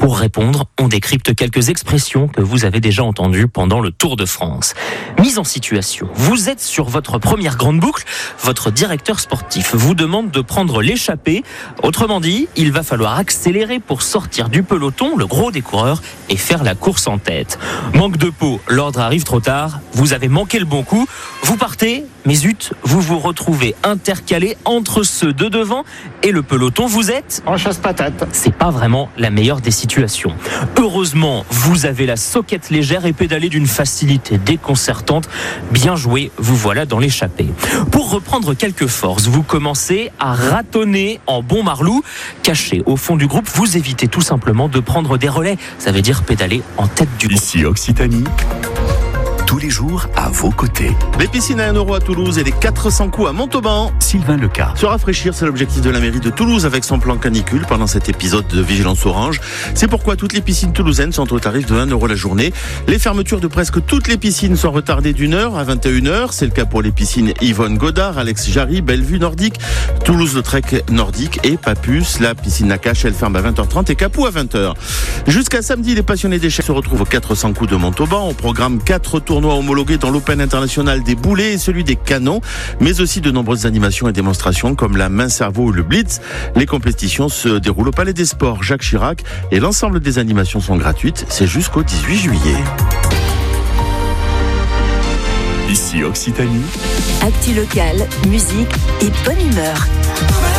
Pour répondre, on décrypte quelques expressions que vous avez déjà entendues pendant le Tour de France. Mise en situation, vous êtes sur votre première grande boucle, votre directeur sportif vous demande de prendre l'échappée. Autrement dit, il va falloir accélérer pour sortir du peloton, le gros des coureurs, et faire la course en tête. Manque de peau, l'ordre arrive trop tard, vous avez manqué le bon coup, vous partez, mais zut, vous vous retrouvez intercalé entre ceux de devant et le peloton. Vous êtes en chasse-patate. C'est pas vraiment la meilleure des situations. Heureusement, vous avez la soquette légère et pédalez d'une facilité déconcertante. Bien joué, vous voilà dans l'échappée. Pour reprendre quelques forces, vous commencez à ratonner en bon marlou. Caché au fond du groupe, vous évitez tout simplement de prendre des relais. Ça veut dire pédaler en tête du groupe. Ici Occitanie, tous les jours à vos côtés. Les piscines à 1 € à Toulouse et les 400 coups à Montauban. Sylvain Lecard. Se rafraîchir, c'est l'objectif de la mairie de Toulouse avec son plan canicule pendant cet épisode de Vigilance Orange. C'est pourquoi toutes les piscines toulousaines sont au tarif de 1 € la journée. Les fermetures de presque toutes les piscines sont retardées d'1 heure à 21h. C'est le cas pour les piscines Yvonne Godard, Alex Jarry, Bellevue Nordique, Toulouse-Lautrec Nordique et Papus. La piscine Nakache, elle ferme à 20h30 et Capoue à 20h. Jusqu'à samedi, les passionnés d'échecs se retrouvent aux 400 coups de Montauban. Au programme 4 tournois homologués dans l'Open international des boulets et celui des canons, mais aussi de nombreuses animations et démonstrations comme la main-cerveau ou le blitz. Les compétitions se déroulent au Palais des Sports Jacques Chirac et l'ensemble des animations sont gratuites. C'est jusqu'au 18 juillet. Ici Occitanie. Actu locale, musique et bonne humeur.